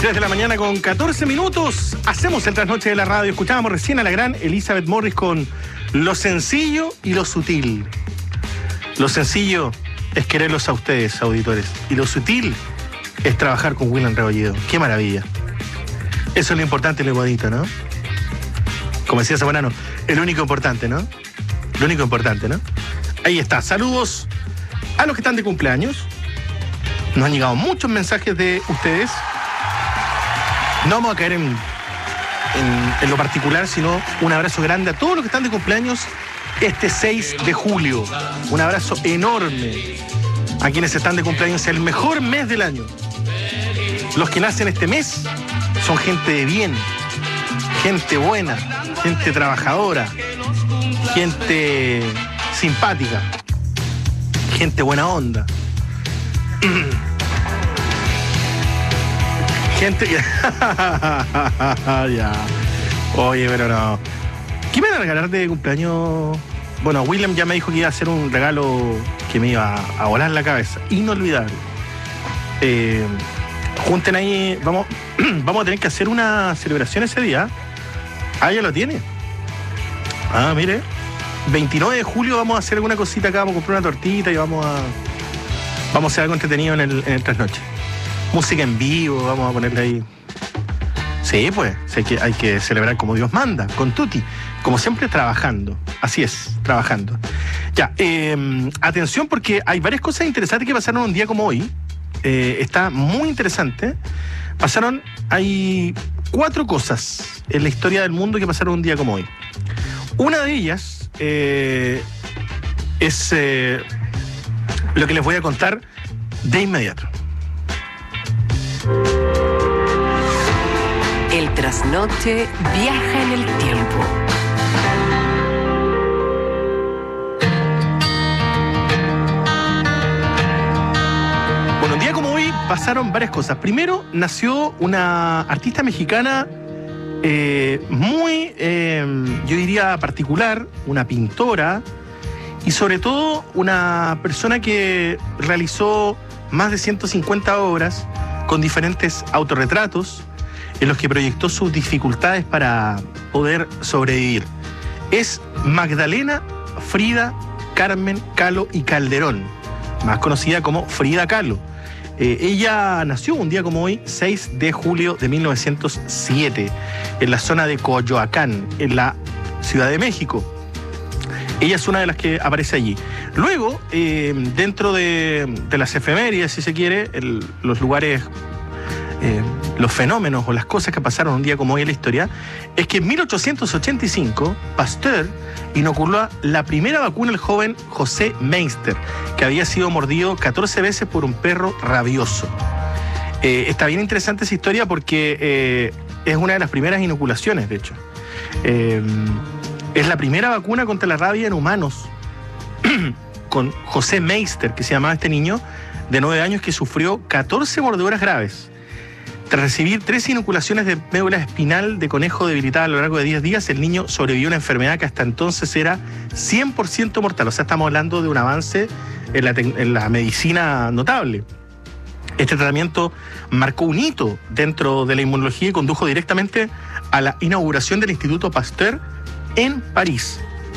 3 de la mañana con 14 minutos. Hacemos el trasnoche de la radio. Escuchábamos recién a la gran Elizabeth Morris con lo sencillo y lo sutil. Lo sencillo es quererlos a ustedes, auditores. Y lo sutil es trabajar con William Rebolledo. ¡Qué maravilla! Eso es lo importante y lo bonito, ¿no? Como decía Zamorano, el único importante, ¿no? Lo único importante, ¿no? Ahí está. Saludos a los que están de cumpleaños. Nos han llegado muchos mensajes de ustedes. No vamos a caer en lo particular, sino un abrazo grande a todos los que están de cumpleaños este 6 de julio. Un abrazo enorme a quienes están de cumpleaños, el mejor mes del año. Los que nacen este mes son gente de bien, gente buena, gente trabajadora, gente simpática, gente buena onda. Gente que... ya. Oye, pero no. ¿Qué me van a regalar de cumpleaños? Bueno, William ya me dijo que iba a hacer un regalo que me iba a volar la cabeza. Inolvidable. Junten ahí. Vamos a tener que hacer una celebración ese día. Ah, ya lo tiene. Ah, mire. 29 de julio vamos a hacer alguna cosita acá. Vamos a comprar una tortita y vamos a hacer algo entretenido en el trasnoche. Música en vivo, vamos a ponerle ahí. Sí, pues, hay que celebrar como Dios manda, con tutti. Como siempre, trabajando. Así es, trabajando. Ya, atención porque hay varias cosas interesantes que pasaron un día como hoy. Está muy interesante. Hay 4 cosas en la historia del mundo que pasaron un día como hoy. Una de ellas es lo que les voy a contar de inmediato. El trasnoche viaja en el tiempo. Bueno, un día como hoy pasaron varias cosas. Primero, nació una artista mexicana muy, yo diría, particular, una pintora y sobre todo una persona que realizó más de 150 obras con diferentes autorretratos en los que proyectó sus dificultades para poder sobrevivir. Es Magdalena Frida Carmen Kahlo y Calderón, más conocida como Frida Kahlo. Ella nació un día como hoy, 6 de julio de 1907, en la zona de Coyoacán, en la Ciudad de México. Ella es una de las que aparece allí. Luego, dentro de las efemérides, si se quiere, los lugares, los fenómenos o las cosas que pasaron un día como hoy en la historia, es que en 1885 Pasteur inoculó la primera vacuna al joven José Meister, que había sido mordido 14 veces por un perro rabioso. Está bien interesante esa historia porque es una de las primeras inoculaciones, de hecho. Es la primera vacuna contra la rabia en humanos con José Meister, que se llamaba este niño de 9 años que sufrió 14 mordeduras graves. Tras recibir 3 inoculaciones de médula espinal de conejo debilitada a lo largo de 10 días, el niño sobrevivió a una enfermedad que hasta entonces era 100% mortal. O sea, estamos hablando de un avance en la medicina notable. Este tratamiento marcó un hito dentro de la inmunología y condujo directamente a la inauguración del Instituto Pasteur en París.